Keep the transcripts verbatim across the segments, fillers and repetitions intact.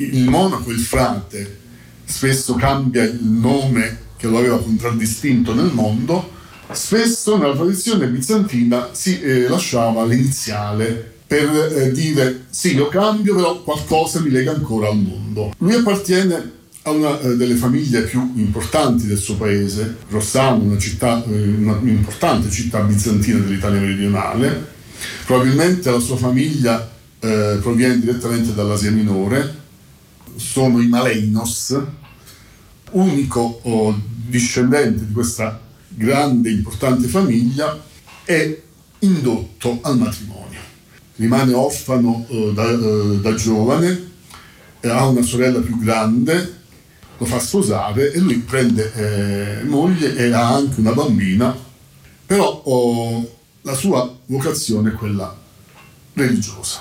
il monaco, il frate, spesso cambia il nome che lo aveva contraddistinto nel mondo. Spesso nella tradizione bizantina si eh, lasciava l'iniziale per eh, dire sì, io cambio, però qualcosa mi lega ancora al mondo. Lui appartiene a una eh, delle famiglie più importanti del suo paese, Rossano, una città, eh, una importante città bizantina dell'Italia meridionale. Probabilmente la sua famiglia eh, proviene direttamente dall'Asia Minore. Sono i Maleinos, unico oh, discendente di questa grande importante famiglia, è indotto al matrimonio. Rimane orfano eh, da, eh, da giovane, eh, ha una sorella più grande, lo fa sposare e lui prende eh, moglie e ha anche una bambina, però oh, la sua vocazione è quella religiosa.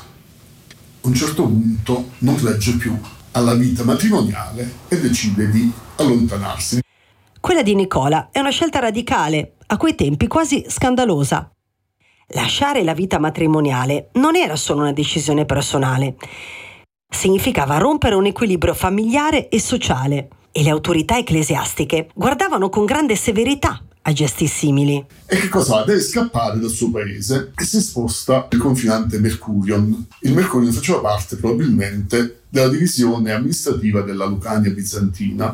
A un certo punto non regge più alla vita matrimoniale e decide di allontanarsi. Quella di Nicola è una scelta radicale, a quei tempi quasi scandalosa. Lasciare la vita matrimoniale non era solo una decisione personale. Significava rompere un equilibrio familiare e sociale, e le autorità ecclesiastiche guardavano con grande severità a gesti simili. E che cosa fa? Deve scappare dal suo paese e si sposta al confinante Mercurion. Il Mercurion faceva parte probabilmente della divisione amministrativa della Lucania bizantina.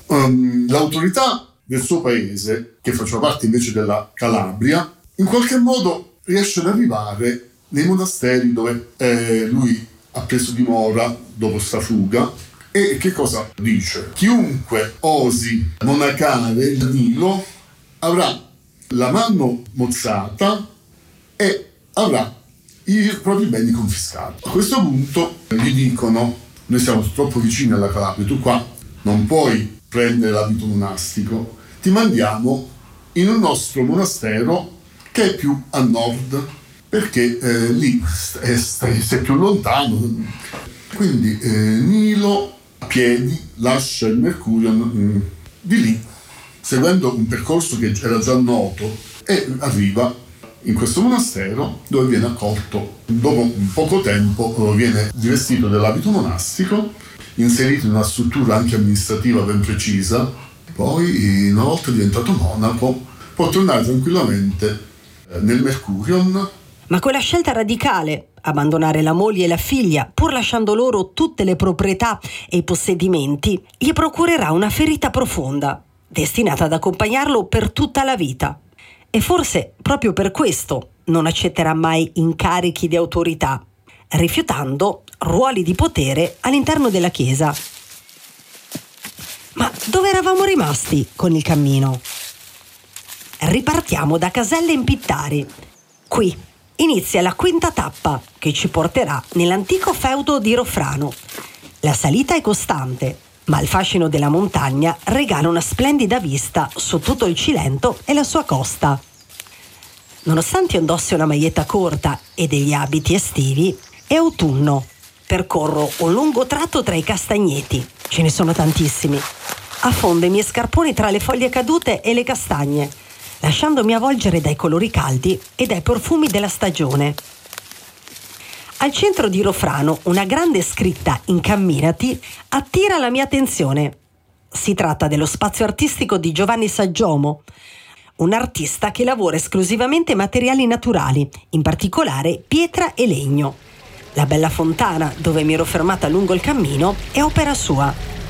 Um, l'autorità del suo paese, che faceva parte invece della Calabria, in qualche modo riesce ad arrivare nei monasteri dove eh, lui ha preso dimora dopo sta fuga. E che cosa dice? Chiunque osi monacare il Nilo avrà la mano mozzata e avrà i propri beni confiscati. A questo punto gli dicono: noi siamo troppo vicini alla Calabria, tu qua non puoi prendere l'abito monastico, ti mandiamo in un nostro monastero che è più a nord, perché eh, lì stai, stai, sei più lontano. Quindi eh, Nilo a piedi lascia il Mercurion mh, di lì, seguendo un percorso che era già noto, e arriva in questo monastero dove viene accolto. Dopo un poco tempo viene rivestito dell'abito monastico, inserito in una struttura anche amministrativa ben precisa. Poi, una volta diventato monaco, può tornare tranquillamente nel Mercurion. Ma quella scelta radicale, abbandonare la moglie e la figlia, pur lasciando loro tutte le proprietà e i possedimenti, gli procurerà una ferita profonda, destinata ad accompagnarlo per tutta la vita. E forse proprio per questo non accetterà mai incarichi di autorità, rifiutando ruoli di potere all'interno della Chiesa. Ma dove eravamo rimasti con il cammino? Ripartiamo da Caselle in Pittari. Qui inizia la quinta tappa che ci porterà nell'antico feudo di Rofrano. La salita è costante, ma il fascino della montagna regala una splendida vista su tutto il Cilento e la sua costa. Nonostante indossi una maglietta corta e degli abiti estivi, è autunno. Percorro un lungo tratto tra i castagneti, ce ne sono tantissimi. Affondo i miei scarponi tra le foglie cadute e le castagne, lasciandomi avvolgere dai colori caldi e dai profumi della stagione. Al centro di Rofrano una grande scritta "Incamminati" attira la mia attenzione. Si tratta dello spazio artistico di Giovanni Saggiomo, un artista che lavora esclusivamente materiali naturali, in particolare pietra e legno. La bella fontana dove mi ero fermata lungo il cammino è opera sua.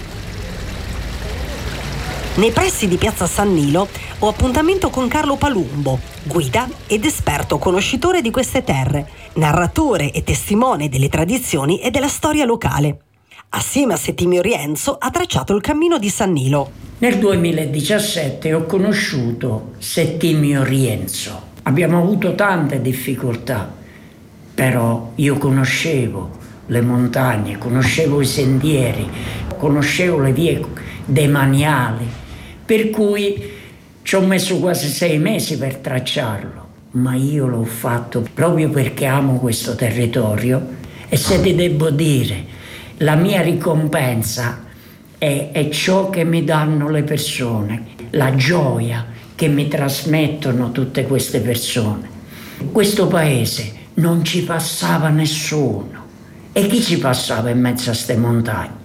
Nei pressi di Piazza San Nilo ho appuntamento con Carlo Palumbo, guida ed esperto conoscitore di queste terre, narratore e testimone delle tradizioni e della storia locale. Assieme a Settimio Rienzo ha tracciato il cammino di San Nilo. Nel duemiladiciassette ho conosciuto Settimio Rienzo. Abbiamo avuto tante difficoltà, però io conoscevo le montagne, conoscevo i sentieri, conoscevo le vie demaniali, per cui ci ho messo quasi sei mesi per tracciarlo, ma io l'ho fatto proprio perché amo questo territorio. E se ti devo dire, la mia ricompensa è, è ciò che mi danno le persone, la gioia che mi trasmettono tutte queste persone. Questo paese non ci passava nessuno. E chi ci passava in mezzo a ste montagne?